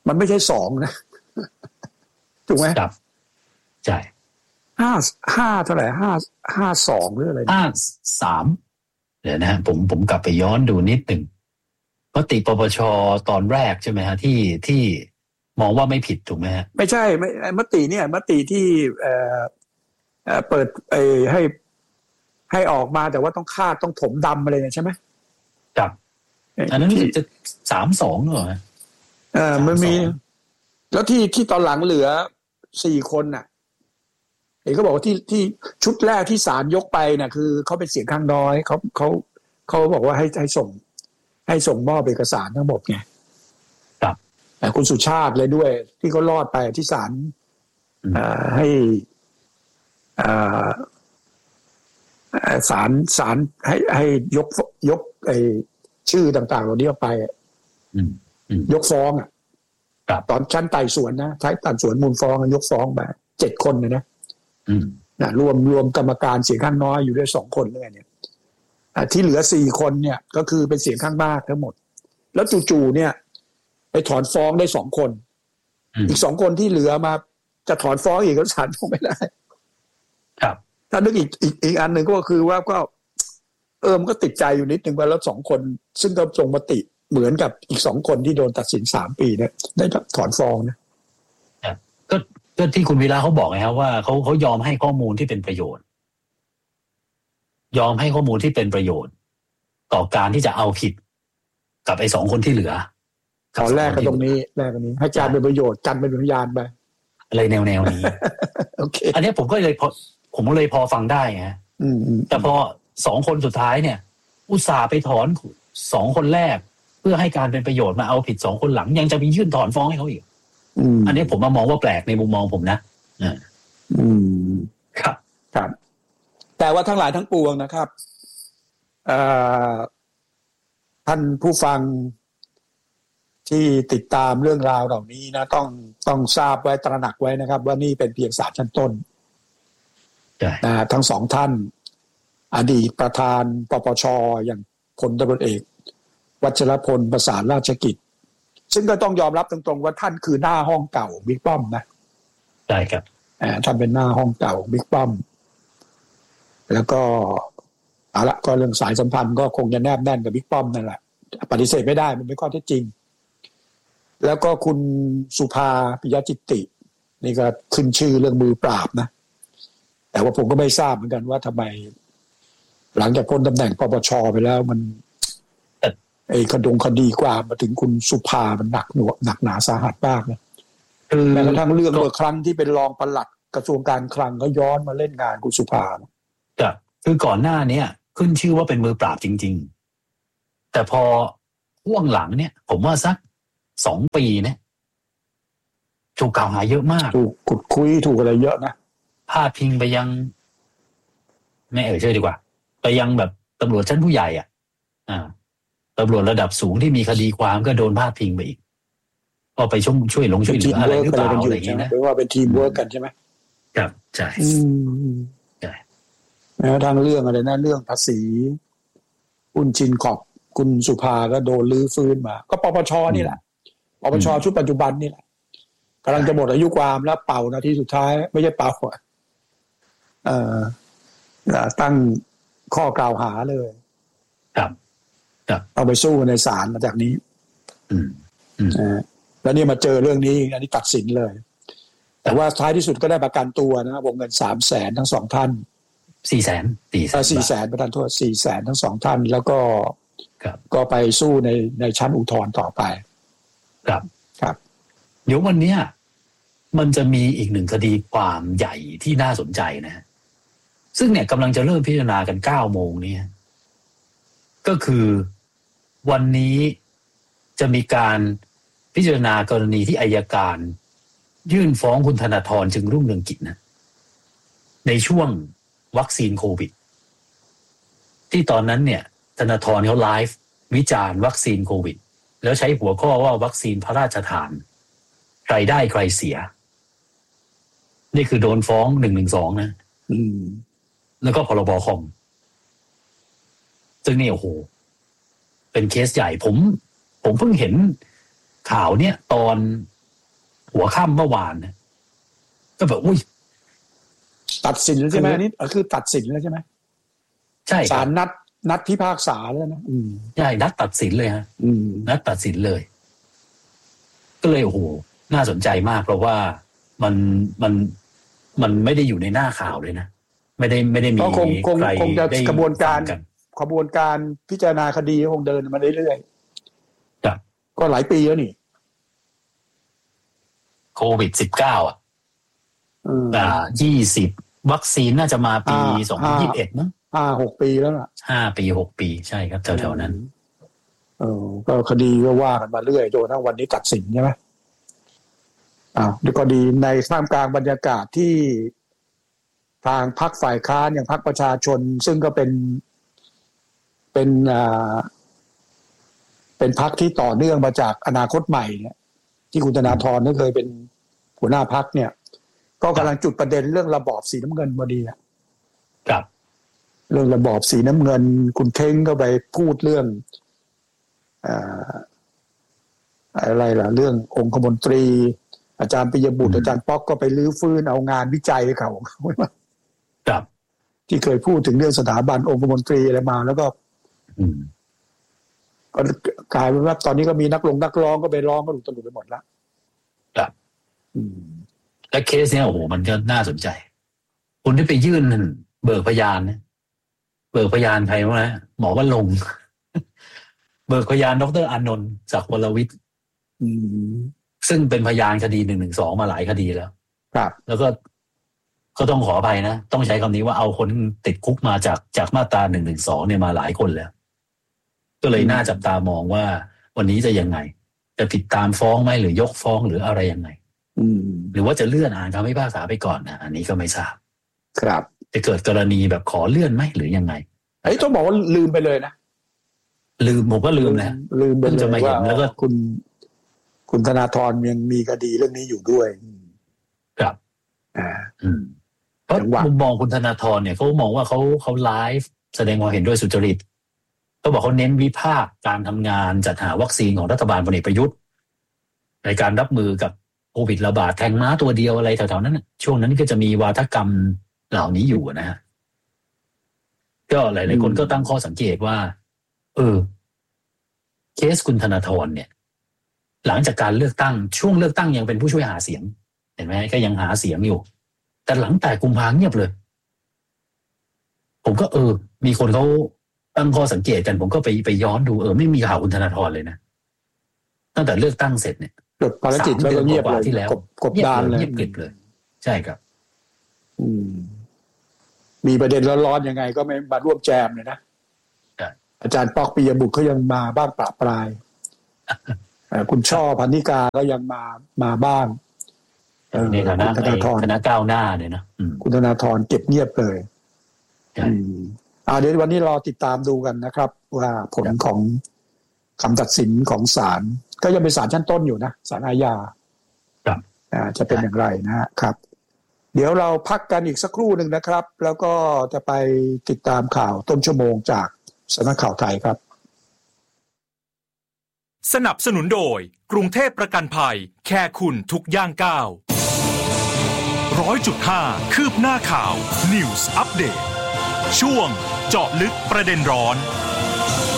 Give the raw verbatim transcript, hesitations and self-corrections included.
มันไม่ใช่สองนะถูกไหมครับใช่ห้าห้าเท่าไหร่ห้าห้าสองหรืออะไรห้าสามเดี๋ยวนะผมผมกลับไปย้อนดูนิดหนึ่งมติปปชตอนแรกใช่ไหมฮะที่ที่มองว่าไม่ผิดถูกไหมฮะไม่ใช่ไม่มติเนี่ยมติที่เอ่อเอ่อเปิดไอ้ให้ให้ออกมาแต่ว่าต้องคาดต้องถมดำอะไรเนี่ยใช่ไหมครับอันนั้นจะสามสองเหรอเออมันมีแล้วที่ที่ตอนหลังเหลือสี่คนน่ะเอกก็บอกว่าที่ที่ชุดแรกที่ศาลยกไปน่ะคือเขาเป็นเสียงข้างน้อยเขาเขาเขาบอกว่าให้ให้ส่งให้ส่งมอบเอกสารทั้งหมดไงครับแต่คุณสุชาติเลยด้วยที่เขารอดไปที่ศาลให้ศาลศาลให้ให้ยกยกไอ้ชื่อต่างๆเหล่านี้ออกไปยกฟ้องอ่ะตอนชั้นไต่สวนนะท้ายไต่สวนมูลฟ้องยกฟ้องไปเจ็ดคนเลยนะนะรวมรวมกรรมการเสียงข้างน้อยอยู่ด้วยสองคนเลยเนี่ยที่เหลือสี่คนเนี่ยก็คือเป็นเสียงข้างมากทั้งหมดแล้วจู่ๆเนี่ยไปถอนฟ้องได้สองคนอีกสองคนที่เหลือมาจะถอนฟ้องอีกก็ศาลคงไม่ได้ครับถ้านึกอีกอีกอีกอันหนึ่งก็คือว่าก็เออมันก็ติดใจอยู่นิดนึงว่าแล้วสองคนซึ่งก็ทรงมติเหมือนกับอีกสองคนที่โดนตัดสินสามปีเนี่ยได้ถอนฟ้องนะก็ก็ที่คุณวีระเขาบอกไงครับว่าเขาเขายอมให้ข้อมูลที่เป็นประโยชน์ยอมให้ข้อมูลที่เป็นประโยชน์ต่อการที่จะเอาผิดกับไอ้สองคนที่เหลือตอนแรกก็ตรงนี้แรกตรงนี้ให้การเป็นประโยชน์กันเป็นพยานไปอะไรแนวแนวนี้โอเคอันนี้ผมก็เลยพอผมก็เลยพอฟังได้ไงแต่พอสองคนสุดท้ายเนี่ยอุตส่าห์ไปถอนสองคนแรกเพื่อให้การเป็นประโยชน์มาเอาผิดสองคนหลังยังจะมียื่นถอนฟ้องให้เขาอีกอันนี้ผมมามองว่าแปลกในมุมมองผมนะอืมครับครับแต่ว่าทั้งหลายทั้งปวงนะครับท่านผู้ฟังที่ติดตามเรื่องราวเหล่านี้นะต้องต้องทราบไว้ตระหนักไว้นะครับว่านี่เป็นเพียงศาลชั้นต้นนะทั้งสองท่านอดีตประธานปปชอย่างพลตำรวจเอกวัชรพลประสานราชกิจซึ่งก็ต้องยอมรับตรงๆว่าท่านคือหน้าห้องเก่าบิ๊กป้อมนะใช่ครับท่านเป็นหน้าห้องเก่าบิ๊กป้อมแล้วก็เอาละก็เรื่องสายสัมพันธ์ก็คงจะแนบแน่นกับบิ๊กป้อมนั่นแหละปฏิเสธไม่ได้มันเป็นข้อเท็จจริงแล้วก็คุณสุภาปิยจิตตินี่ก็ขึ้นชื่อเรื่องมือปราบนะแต่ว่าผมก็ไม่ทราบเหมือนกันว่าทำไมหลังจากพ้นตำแหน่งปปชไปแล้วมันไอ้คดงคดีความมาถึงคุณสุภามันหนักหน่วงหนักหนาสาหัสมากนะแม้กระทั่งเรื่องเมื่อครั้งที่เป็นรองปลัดกระทรวงการคลังก็ย้อนมาเล่นงานคุณสุภาครับคือก่อนหน้านี้ขึ้นชื่อว่าเป็นมือปราบจริงๆแต่พอช่วงหลังเนี่ยผมว่าสักสองปีเนี่ยถูกกล่าวหาเยอะมากถูกขุดคุยถูกอะไรเยอะนะพาดพิงไปยังไม่เอ่ยชื่อดีกว่าไปยังแบบตำรวจชั้นผู้ใหญ่อ่ะอ่าตำรวจระดับสูงที่มีคดีความก็โดนพาดพิงไปอีกก็ไปช่วยช่วยลงช่วยเหลืออะไรหรือเปล่าอะไรอย่างนี้นะหรือว่าเป็นทีมเวิร์กกันใช่ไหมครับใช่ใช่แล้วทางเรื่องอะไรนะเรื่องภาษีคุณชินขอบคุณสุภาก็โดนลื้อฟื้นมาก็ปปชนี่แหละปปชชุดปัจจุบันนี่แหละกำลังจะหมดอายุความแล้วเป่านาทีสุดท้ายไม่ใช่เป่าเอ่อตั้งข้อกล่าวหาเลยครับครับเอาไปสู้ในศาลมาจากนี้อืมอืมแล้วนี่มาเจอเรื่องนี้อันนี้ตัดสินเลยแต่ว่าท้ายที่สุดก็ได้ประกันตัวนะวงเงินสามแสนทั้งสองท่านสี่แสนสี่แสนสี่แสนประทานโทษสี่แสนทั้งสองท่านแล้วก็ก็ไปสู้ในในชั้นอุทธรณ์ต่อไปครับครับเดี๋ยววันนี้มันจะมีอีกหนึ่งคดีความใหญ่ที่น่าสนใจนะซึ่งเนี่ยกำลังจะเริ่มพิจารณากันเก้าโมงนี้ก็คือวันนี้จะมีการพิจารณากรณีที่อัยการยื่นฟ้องคุณธนาธรจึงรุ่งเรืองกิจนะในช่วงวัคซีนโควิดที่ตอนนั้นเนี่ยธนาธรเขาไลฟ์วิจารณ์วัคซีนโควิดแล้วใช้หัวข้อว่าวัคซีนพระราชทานใครได้ใครเสียนี่คือโดนฟ้องหนึ่งหนึ่งสองนะอืมแล้วก็พรบคอมซึ่งนี่โอ้โหเป็นเคสใหญ่ผมผมเพิ่งเห็นข่าวเนี่ยตอนหัวค่ำเมื่อวานนะก็แบบอุ้ยตัดสินแล้วใช่ไหมนี่คือตัดสินแล้วใช่ไหมใช่ศาลนัดนัดพิพากษาแล้วนะอืมใช่นัดตัดสินเลยฮะอืมนัดตัดสินเลยก็เลยโอ้โหน่าสนใจมากเพราะว่ามันมันมันไม่ได้อยู่ในหน้าข่าวเลยนะไม่ได้ไม่ได้มีคงคงคงจะกระบวนการกันกระบวนการพิจารณาคดีคงเดินมาเรื่อยๆครับก็หลายปีแล้วนี่โควิดสิบเก้าอ่ะอ่ายี่สิบวัคซีนน่าจะมาปีสองพันยี่สิบเอ็ดมั้งห้าหกปีแล้วล่ะห้าปีหกปีใช่ครับแถวๆนั้นเออก็คดีก็ว่ากันมาเรื่อยจนทั้งวันนี้ตัดสินใช่ไหมอ้าวก็ดีในท่ามกลางบรรยากาศที่ทางพรรคฝ่ายค้านอย่างพรรคประชาชนซึ่งก็เป็นเป็นอ่าเป็นพรรคที่ต่อเนื่องมาจากอนาคตใหม่เนี่ยที่คุณธนาธรก็เคยเป็นหัวหน้าพรรคเนี่ยก็กำลังจุดประเด็นเรื่องระบอบสีน้ำเงินพอดีครับเรื่องระบอบสีน้ำเงินคุณเท้งก็ไปพูดเรื่องอ่าอะไรล่ะเรื่ององคมนตรีอาจารย์ปิยบุตรอาจารย์ป๊อกก็ไปลื้อฟื้นเอางานวิจัยเขาครับที่เคยพูดถึงเรื่องสถาบันองคมนตรีอะไรมาแล้วก็ก็กลายเป็นว่าตอนนี้ก็มีนักลงนักร้องก็ไปร้องก็หลุดตลุดไปหมดแล้วครับและเคสเนี้ยโอ้โหมันก็น่าสนใจคนที่ไปยื่นเบิกพยานเนี่ยเบิกพยานใครวะหมอว่าลงเบิกพยานดร.อานนท์จากวรวิทย์ซึ่งเป็นพยานคดีหนึ่งหนึ่งสองมาหลายคดีแล้วครับแล้วก็ก็ต้องขออภัยนะต้องใช้คำนี้ว่าเอาคนติดคุกมาจากจากมาตราหนึ่งหนึ่งสองเนี่ยมาหลายคนแล้วก็เลยน่าจับตามองว่าวันนี้จะยังไงจะติดตามฟ้องไหมหรือยกฟ้องหรืออะไรยังไงหรือว่าจะเลื่อนอ่านคำพิพากษาไปก่อนนะอันนี้ก็ไม่ทราบครับจะเกิดกรณีแบบขอเลื่อนไหมหรือยังไงไอ้ต้องบอกว่าลืมไปเลยนะลืมผมก็ลืมแล้วลืมไปเลยจะมาเห็นแล้วก็คุณคุณธนาธรยังมีคดีเรื่องนี้อยู่ด้วยครับอ่าเพราะมุมมองคุณธนาธรเนี่ยเขามองว่าเขาเขาไลฟ์แสดงความเห็นด้วยสุจริตเขาบอกเขาเน้นวิพากษ์การทำงานจัดหาวัคซีนของรัฐบาลพลเอกประยุทธ์ในการรับมือกับโควิดระบาดแทงม้าตัวเดียวอะไรแถวๆนั้นช่วงนั้นก็จะมีวาทกรรมเหล่านี้อยู่นะฮะก็หลายๆคนก็ตั้งข้อสังเกตว่าเออเคสคุณธนาธรเนี่ยหลังจากการเลือกตั้งช่วงเลือกตั้งยังเป็นผู้ช่วยหาเสียงเห็นไหมก็ยังหาเสียงอยู่แต่หลังแต่กุมภาพันธ์เงียบเลยผมก็เออมีคนเขาตั้งข้อสังเกตกันผมก็ไปไปย้อนดูเออไม่มีข่าวคุณธนาธรเลยนะตั้งแต่เลือกตั้งเสร็จเนี่ยภารกิจก็เงียบเลยที่แล้วกบดานเลยเงียบกริบเลยใช่ครับอืมมีประเด็นร้อนๆยังไงก็ไม่มาร่วมแจมเลยนะอาจารย์ปอกปิยบุตรเขายังมาบ้างปราปรายคุณช่อพันนิกาก็ยังมามาบ้างในฐานะคณะก้าวหน้าเลยนะคุณธนาธรเก็บเงียบเลยอ่าเดี๋ยววันนี้รอติดตามดูกันนะครับว่าผลของคำตัดสินของศาลก็ยังเป็นศาลชั้นต้นอยู่นะศาลอาญาอ่าจะเป็นอย่างไรนะครับเดี๋ยวเราพักกันอีกสักครู่หนึ่งนะครับแล้วก็จะไปติดตามข่าวต้นชั่วโมงจากสำนักข่าวไทยครับสนับสนุนโดยกรุงเทพประกันภัยแค่คุณทุกย่างก้าว ร้อยจุดห้า คืบหน้าข่าว News Update ช่วงเจาะลึกประเด็นร้อน